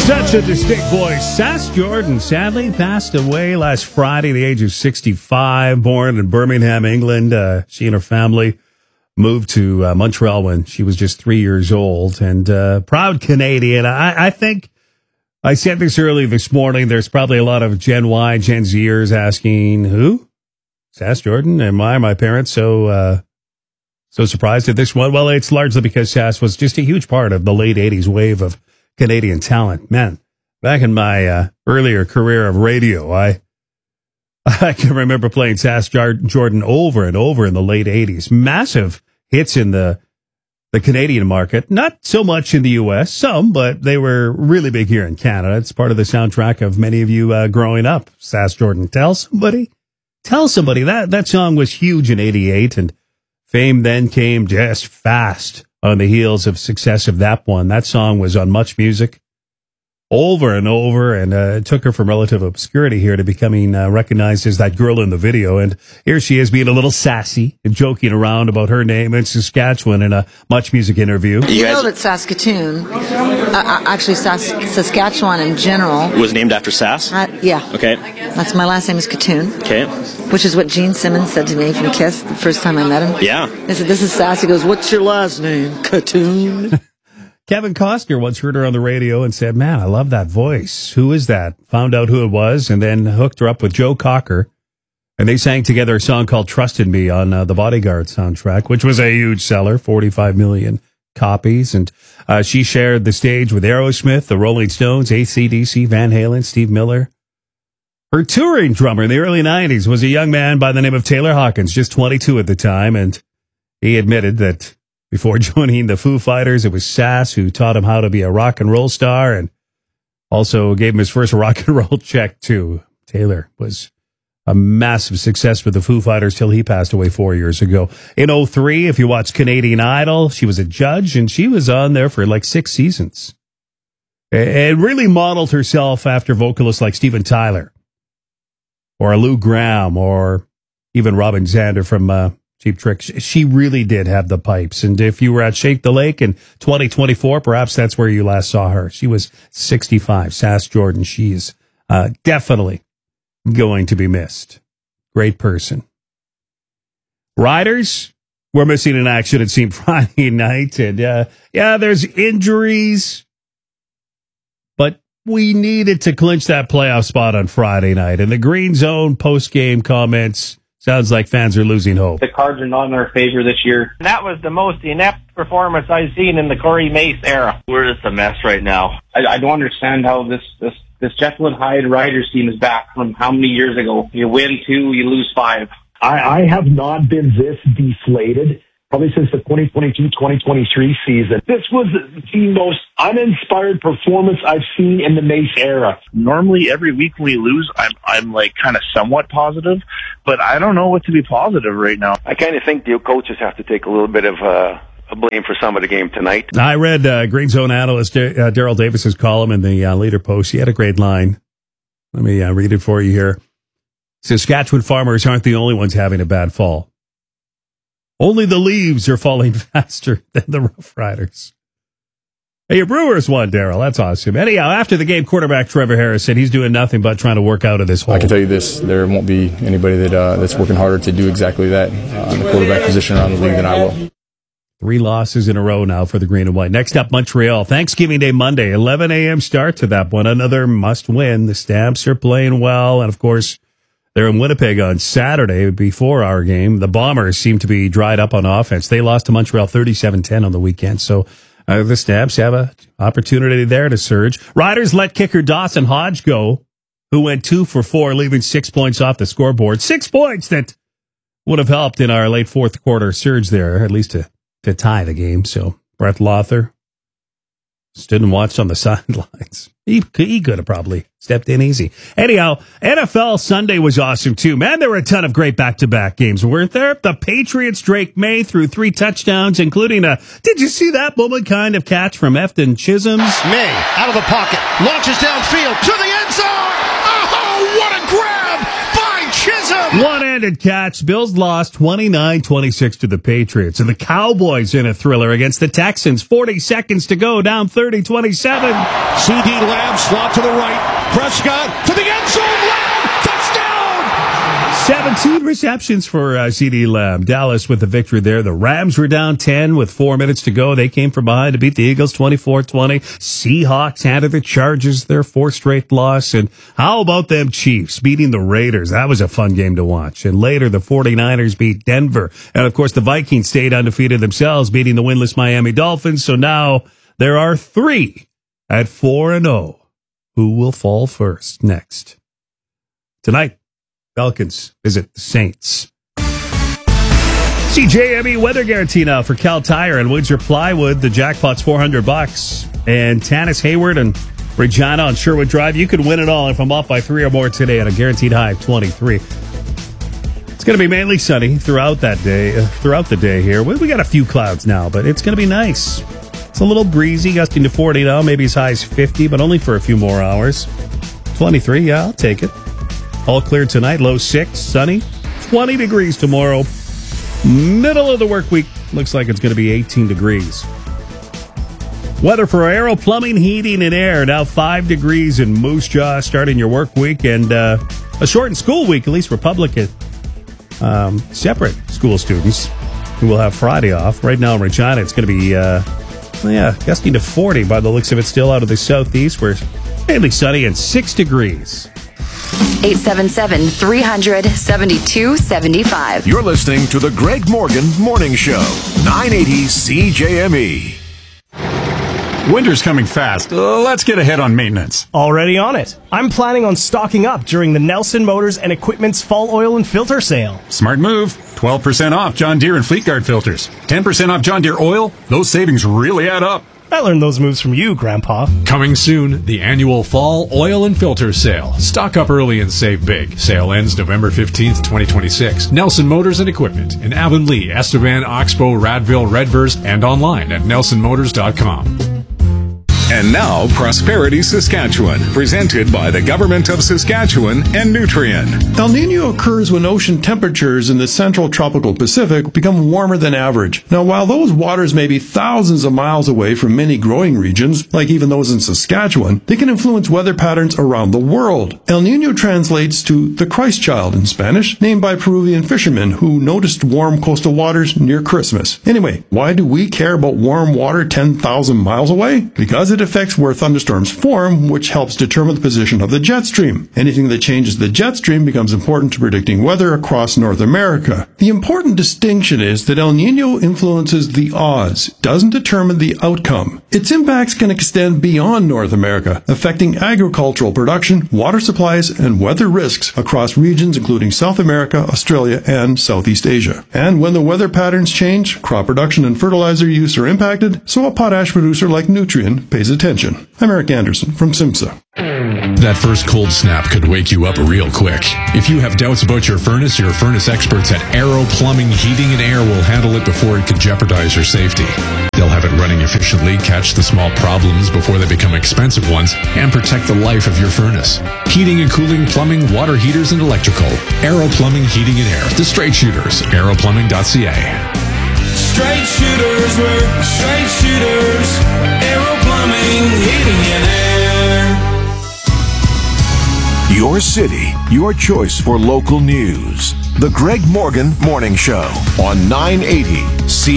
Such a distinct voice. Sass Jordan sadly passed away last Friday at the age of 65, born in Birmingham, England. She and her family moved to Montreal when she was just 3 years old, and proud Canadian. I think I said this early this morning. There's probably a lot of Gen Y, Gen Zers asking, who? Sass Jordan? And why are my parents so surprised at this one? Well, it's largely because Sass was just a huge part of the late 80s wave of Canadian talent. Man, back in my earlier career of radio, I can remember playing Sass Jordan over and over in the late 80s. Massive hits in the Canadian market. Not so much in the U.S., some, but they were really big here in Canada. It's part of the soundtrack of many of you growing up. Sass Jordan, Tell Somebody. That song was huge in 88, and fame then came just fast on the heels of success of that one. That song was on Much Music over and over, and it took her from relative obscurity here to becoming recognized as that girl in the video. And here she is being a little sassy and joking around about her name in Saskatchewan in a Much Music interview. You know that Saskatoon, actually Saskatchewan in general, was named after Sass? Yeah. Okay. That's my last name is Katoon. Okay. Which is what Gene Simmons said to me from Kiss the first time I met him. Yeah. I said, "This is Sass." He goes, "What's your last name?" Katoon. Kevin Costner once heard her on the radio and said, "Man, I love that voice. Who is that?" Found out who it was, and then hooked her up with Joe Cocker. And they sang together a song called Trusted Me on the Bodyguard soundtrack, which was a huge seller, 45 million copies. And she shared the stage with Aerosmith, the Rolling Stones, AC/DC, Van Halen, Steve Miller. Her touring drummer in the early 90s was a young man by the name of Taylor Hawkins, just 22 at the time. And he admitted that before joining the Foo Fighters, it was Sass who taught him how to be a rock and roll star and also gave him his first rock and roll check, too. Taylor was a massive success with the Foo Fighters till he passed away 4 years ago. In 2003, if you watch Canadian Idol, she was a judge, and she was on there for like 6 seasons. And really modeled herself after vocalists like Steven Tyler or Lou Gramm or even Robin Zander from Cheap Trick. She really did have the pipes. And if you were at Shake the Lake in 2024, perhaps that's where you last saw her. She was 65. Sass Jordan, she's definitely going to be missed. Great person. Riders, we're missing in action, it seemed, Friday night. And there's injuries, but we needed to clinch that playoff spot on Friday night. And the Green Zone post-game comments, sounds like fans are losing hope. The Cards are not in our favor this year. That was the most inept performance I've seen in the Corey Mace era. We're just a mess right now. I don't understand how this Jekyll and Hyde Riders team is back from how many years ago. You win 2, you lose 5. I have not been this deflated probably since the 2022-2023 season. This was the most uninspired performance I've seen in the Mace era. Normally, every week when we lose, I'm like kind of somewhat positive, but I don't know what to be positive right now. I kind of think the coaches have to take a little bit of a blame for some of the game tonight. I read Green Zone analyst Daryl Davis's column in the Leader Post. He had a great line. Let me read it for you here. Saskatchewan farmers aren't the only ones having a bad fall. Only the leaves are falling faster than the Rough Riders. Hey, your Brewers won, Daryl. That's awesome. Anyhow, after the game, quarterback Trevor Harris said he's doing nothing but trying to work out of this hole. I can tell you this, there won't be anybody that's working harder to do exactly that in the quarterback position around the league than I will. 3 losses in a row now for the Green and White. Next up, Montreal. Thanksgiving Day Monday, 11 a.m. start to that one. Another must win. The Stamps are playing well, and of course, they're in Winnipeg on Saturday before our game. The Bombers seem to be dried up on offense. They lost to Montreal 37-10 on the weekend. So the Stamps have an opportunity there to surge. Riders let kicker Dawson Hodge go, who went 2 for 4, leaving 6 points off the scoreboard. 6 points that would have helped in our late fourth quarter surge there, at least to tie the game. So Brett Lothar stood and watched on the sidelines. He could have probably stepped in easy. Anyhow, NFL Sunday was awesome, too. Man, there were a ton of great back-to-back games, weren't there? The Patriots, Drake May, threw 3 touchdowns, including did you see that moment kind of catch from Efton Chisholm? May, out of the pocket, launches downfield to the end zone. Oh, what a grab by Chisholm! One-handed catch. Bills lost 29-26 to the Patriots. And the Cowboys in a thriller against the Texans. 40 seconds to go, down 30-27. CD Lamb, slot to the right. Prescott to the end zone. Lamb, touchdown! 17 receptions for CD Lamb. Dallas with the victory there. The Rams were down 10 with 4 minutes to go. They came from behind to beat the Eagles 24-20. Seahawks handed the Chargers their fourth straight loss. And how about them Chiefs beating the Raiders? That was a fun game to watch. And later, the 49ers beat Denver. And, of course, the Vikings stayed undefeated themselves, beating the winless Miami Dolphins. So now there are 3 at 4-0. Who will fall first next? Tonight, Falcons visit the Saints. CJME weather guarantee now for Cal Tire and Windsor Plywood. The jackpot's $400. And Tanis Hayward and Regina on Sherwood Drive. You could win it all if I'm off by 3 or more today at a guaranteed high of 23. It's going to be mainly sunny throughout the day here. We got a few clouds now, but it's going to be nice. It's a little breezy, gusting to 40 now, maybe as high as 50, but only for a few more hours. 23, yeah, I'll take it. All clear tonight, low 6, sunny, 20 degrees tomorrow. Middle of the work week, looks like it's going to be 18 degrees. Weather for Aero Plumbing, Heating, and Air, now 5 degrees in Moose Jaw, starting your work week, and a shortened school week, at least Republican. Separate school students who will have Friday off. Right now in Regina, it's going to be, gusting to 40 by the looks of it, still out of the southeast. We're mainly sunny and 6 degrees. 877-300-7275. You're listening to the Greg Morgan Morning Show, 980 CJME. Winter's coming fast. Let's get ahead on maintenance. Already on it. I'm planning on stocking up during the Nelson Motors and Equipment's Fall Oil and Filter Sale. Smart move. 12% off John Deere and Fleet Guard filters. 10% off John Deere oil. Those savings really add up. I learned those moves from you, Grandpa. Coming soon, the annual Fall Oil and Filter Sale. Stock up early and save big. Sale ends November 15th, 2026. Nelson Motors and Equipment in Avonlea, Estevan, Oxbow, Radville, Redvers, and online at nelsonmotors.com. And now, Prosperity Saskatchewan, presented by the Government of Saskatchewan and Nutrien. El Nino occurs when ocean temperatures in the central tropical Pacific become warmer than average. Now, while those waters may be thousands of miles away from many growing regions, like even those in Saskatchewan, they can influence weather patterns around the world. El Nino translates to the Christ child in Spanish, named by Peruvian fishermen who noticed warm coastal waters near Christmas. Anyway, why do we care about warm water 10,000 miles away? Because it affects where thunderstorms form, which helps determine the position of the jet stream. Anything that changes the jet stream becomes important to predicting weather across North America. The important distinction is that El Nino influences the odds, doesn't determine the outcome. Its impacts can extend beyond North America, affecting agricultural production, water supplies, and weather risks across regions including South America, Australia, and Southeast Asia. And when the weather patterns change, crop production and fertilizer use are impacted, so a potash producer like Nutrien pays attention. I'm Eric Anderson from SIMSA. That first cold snap could wake you up real quick. If you have doubts about your furnace experts at Aero Plumbing, Heating, and Air will handle it before it could jeopardize your safety. They'll have it running efficiently, catch the small problems before they become expensive ones, and protect the life of your furnace. Heating and cooling, plumbing, water heaters, and electrical. Aero Plumbing, Heating, and Air. The Straight Shooters. aeroplumbing.ca. Straight shooters, we're straight shooters. Aero Plumbing, Heating, and Air. Your city, your choice for local news. The Greg Morgan Morning Show on 980 CJME.